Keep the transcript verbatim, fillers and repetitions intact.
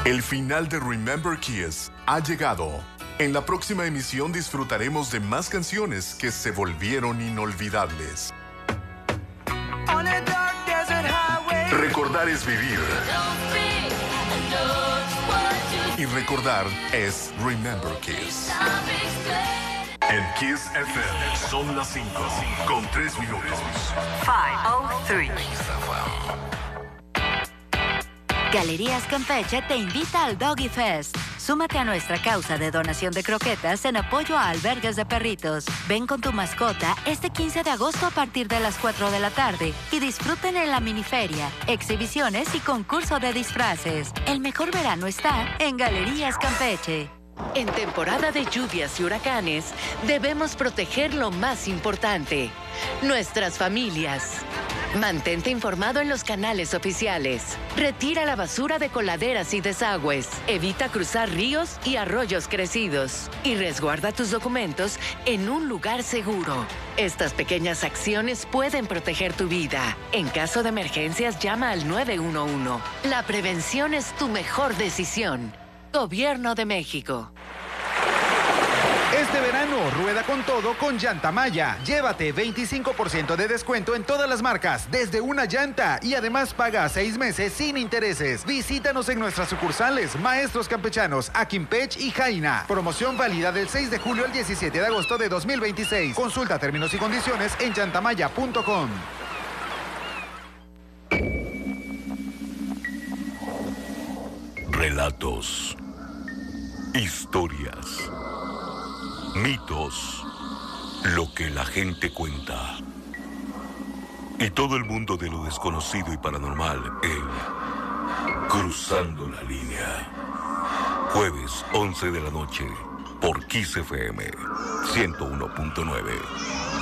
El final de Remember Kiss ha llegado. En la próxima emisión disfrutaremos de más canciones que se volvieron inolvidables. Recordar es vivir. Y recordar es Remember Kiss. En Kiss F M son las cinco con tres minutos. cinco cero tres. Galerías Campeche te invita al Doggy Fest. Súmate a nuestra causa de donación de croquetas en apoyo a albergues de perritos. Ven con tu mascota este quince de agosto a partir de las cuatro de la tarde y disfruten en la miniferia, exhibiciones y concurso de disfraces. El mejor verano está en Galerías Campeche. En temporada de lluvias y huracanes, debemos proteger lo más importante, nuestras familias. Mantente informado en los canales oficiales. Retira la basura de coladeras y desagües. Evita cruzar ríos y arroyos crecidos. Y resguarda tus documentos en un lugar seguro. Estas pequeñas acciones pueden proteger tu vida. En caso de emergencias, llama al nueve uno uno. La prevención es tu mejor decisión. Gobierno de México. Este verano, rueda con todo con Llanta Maya. Llévate veinticinco por ciento de descuento en todas las marcas, desde una llanta, y además paga seis meses sin intereses. Visítanos en nuestras sucursales Maestros Campechanos, Aquimpech y Jaina. Promoción válida del seis de julio al diecisiete de agosto de dos mil veintiséis. Consulta términos y condiciones en llantamaya punto com. Relatos, historias, mitos, lo que la gente cuenta. Y todo el mundo de lo desconocido y paranormal en Cruzando la Línea. Jueves, once de la noche, por Kiss F M ciento uno punto nueve.